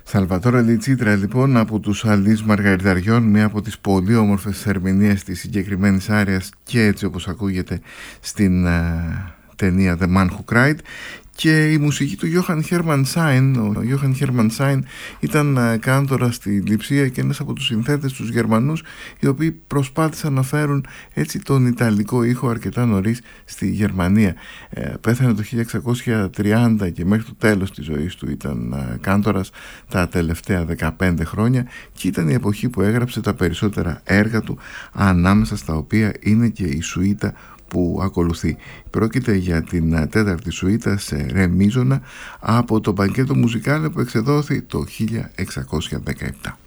Σαλβατόρε Λιτσίτρα, λοιπόν, από τους Αλείς Μαργαριταριών, μία από τις πολύ όμορφες ερμηνείες της συγκεκριμένης άριας και έτσι όπως ακούγεται στην ταινία The Man Who Cried. Και η μουσική του Johann Hermann Sein. Ο Johann Hermann Sein ήταν κάντορας στη Λειψία και ένας από τους συνθέτες τους Γερμανούς, οι οποίοι προσπάθησαν να φέρουν έτσι τον Ιταλικό ήχο αρκετά νωρίς στη Γερμανία. Πέθανε το 1630 και μέχρι το τέλος της ζωής του ήταν κάντορας τα τελευταία 15 χρόνια και ήταν η εποχή που έγραψε τα περισσότερα έργα του, ανάμεσα στα οποία είναι και η σουίτα που ακολουθεί. Πρόκειται για την τέταρτη σουίτα σε ρε μίζωνα από το Μπανκέτο Μουζικάλε που εξεδόθη το 1617.